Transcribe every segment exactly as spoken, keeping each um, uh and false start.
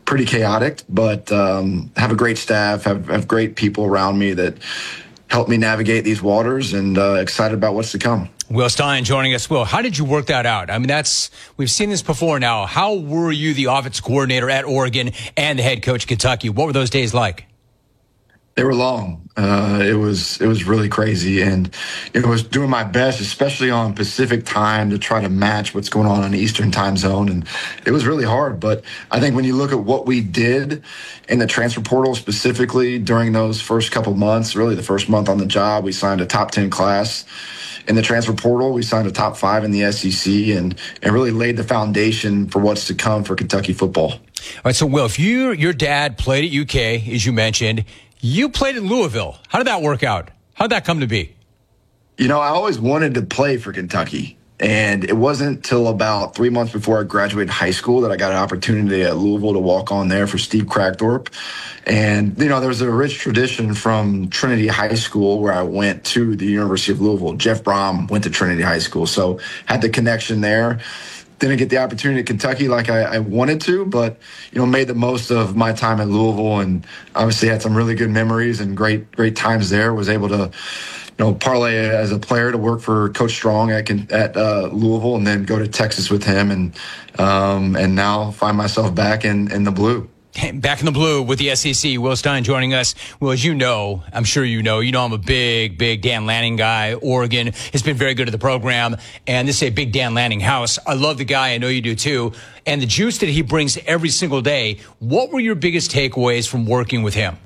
pretty chaotic, but um, have a great staff, have, have great people around me that help me navigate these waters, and uh, excited about what's to come. Will Stein joining us. Will, how did you work that out? I mean, that's, we've seen this before now. How were you the offense coordinator at Oregon and the head coach at Kentucky? What were those days like? They were long. Uh, it was it was really crazy, and it was doing my best, especially on Pacific time, to try to match what's going on in the Eastern time zone, and it was really hard. But I think when you look at what we did in the transfer portal specifically during those first couple months, really the first month on the job, we signed a top ten class. In the transfer portal, we signed a top five in the S E C, and, and really laid the foundation for what's to come for Kentucky football. All right, so Will, if you your dad played at U K, as you mentioned, you played in Louisville. How did that work out? How did that come to be? You know, I always wanted to play for Kentucky. And it wasn't until about three months before I graduated high school that I got an opportunity at Louisville to walk on there for Steve Kragthorpe. And, you know, there was a rich tradition from Trinity High School where I went to the University of Louisville. Jeff Brom went to Trinity High School, so had the connection there. Didn't get the opportunity at Kentucky like I, I wanted to, but, you know, made the most of my time at Louisville, and obviously had some really good memories and great, great times there. Was able to, you know, parlay as a player to work for Coach Strong at, at uh, Louisville, and then go to Texas with him, and um, and now find myself back in, in the blue. Back in the blue with the S E C. Will Stein joining us. Well, as you know, I'm sure you know, you know I'm a big, big Dan Lanning guy. Oregon has been very good at the program, and this is a big Dan Lanning house. I love the guy. I know you do too. And the juice that he brings every single day. What were your biggest takeaways from working with him?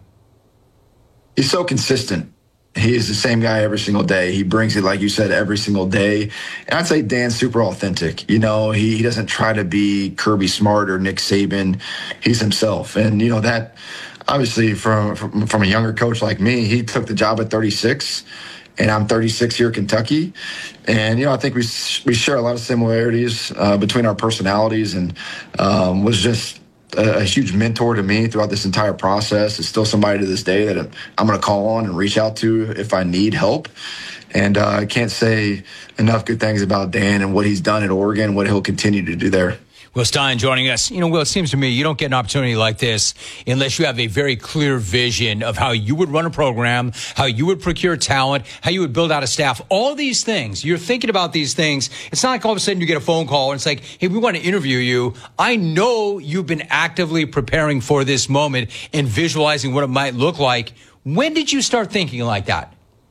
He's so consistent. He is the same guy every single day. He brings it, like you said, every single day. And I'd say Dan's super authentic. You know, he, he doesn't try to be Kirby Smart or Nick Saban. He's himself. And, you know, that obviously from, from, from a younger coach like me, he took the job at thirty-six, and I'm thirty-six here at Kentucky. And, you know, I think we we share a lot of similarities uh, between our personalities, and um, was just a, a huge mentor to me throughout this entire process. Is still somebody to this day that I'm going to call on and reach out to if I need help. And uh, I can't say enough good things about Dan and what he's done at Oregon, what he'll continue to do there. Will Stein joining us. You know, Will, it seems to me you don't get an opportunity like this unless you have a very clear vision of how you would run a program, how you would procure talent, how you would build out a staff. All these things, you're thinking about these things. It's not like all of a sudden you get a phone call and it's like, hey, we want to interview you. I know you've been actively preparing for this moment and visualizing what it might look like. When did you start thinking like that?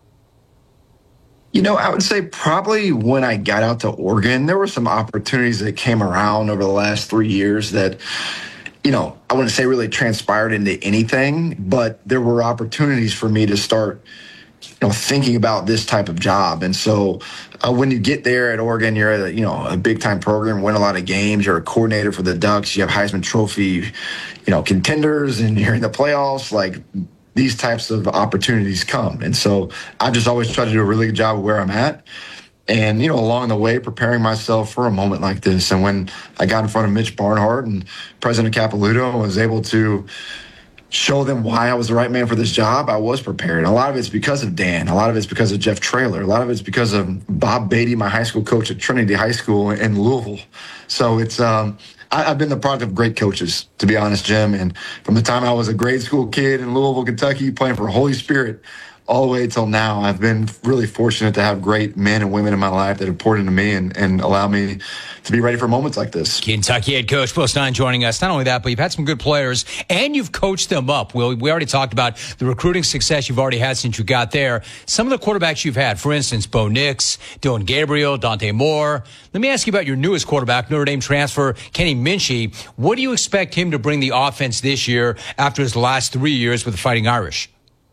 You know, I would say probably when I got out to Oregon, there were some opportunities that came around over the last three years that, you know, I wouldn't say really transpired into anything, but there were opportunities for me to start, you know, thinking about this type of job. And so uh, when you get there at Oregon, you're at a, you know, a big time program, win a lot of games, you're a coordinator for the Ducks, you have Heisman Trophy, you know, contenders, and you're in the playoffs, like, these types of opportunities come. And so I just always try to do a really good job of where I'm at. And, you know, along the way, preparing myself for a moment like this. And when I got in front of Mitch Barnhart and President Capilouto, I was able to show them why I was the right man for this job. I was prepared. And a lot of it's because of Dan. A lot of it's because of Jeff Traylor. A lot of it's because of Bob Beatty, my high school coach at Trinity High School in Louisville. So it's, um, I, I've been the product of great coaches, to be honest, Jim. And from the time I was a grade school kid in Louisville, Kentucky, playing for Holy Spirit, all the way till now, I've been really fortunate to have great men and women in my life that have poured into me and, and allow me to be ready for moments like this. Kentucky head coach Will Stein joining us. Not only that, but you've had some good players and you've coached them up. Will, we already talked about the recruiting success you've already had since you got there. Some of the quarterbacks you've had, for instance, Bo Nix, Dylan Gabriel, Dante Moore. Let me ask you about your newest quarterback, Notre Dame transfer, Kenny Minchey. What do you expect him to bring the offense this year after his last three years with the Fighting Irish?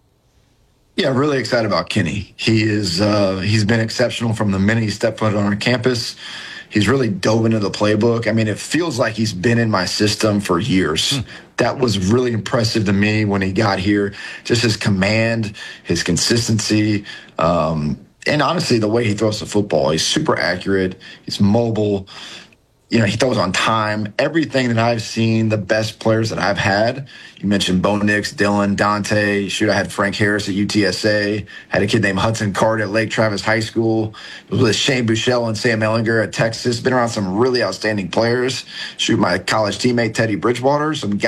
Yeah, really excited about Kenny. He is uh, he's been exceptional from the minute he stepped foot on our campus. He's really dove into the playbook. I mean, it feels like he's been in my system for years. Hmm. That was really impressive to me when he got here. Just his command, his consistency, um, and honestly, the way he throws the football. He's super accurate. He's mobile. You know, he throws on time. Everything that I've seen, the best players that I've had. You mentioned Bo Nix, Dylan, Dante. Shoot, I had Frank Harris at U T S A. Had a kid named Hudson Card at Lake Travis High School. It was with Shane Buechele and Sam Ellinger at Texas. Been around some really outstanding players. Shoot, my college teammate, Teddy Bridgewater. Some guys